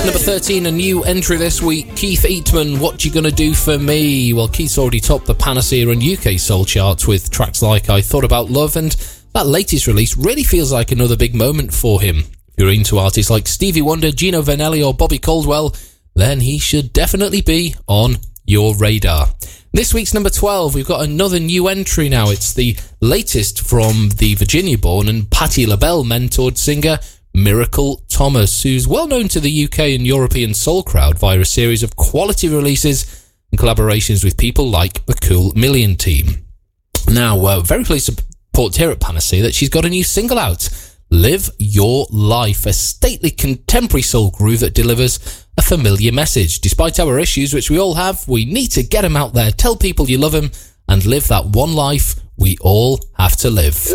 Number 13, a new entry this week, Keith Eatman, What You Gonna Do For Me? Well, Keith's already topped the Panacea and UK soul charts with tracks like I Thought About Love, and that latest release really feels like another big moment for him. If you're into artists like Stevie Wonder, Gino Vanelli or Bobby Caldwell, then he should definitely be on your radar. This week's number 12, we've got another new entry now. It's the latest from the Virginia-born and Patti LaBelle mentored singer Miracle Thomas, who's well known to the UK and European soul crowd via a series of quality releases and collaborations with people like the Cool Million Team. Now, very pleased to report here at Panacea that she's got a new single out, Live Your Life, a stately contemporary soul groove that delivers a familiar message. Despite our issues, which we all have, we need to get them out there, tell people you love them, and live that one life we all have to live.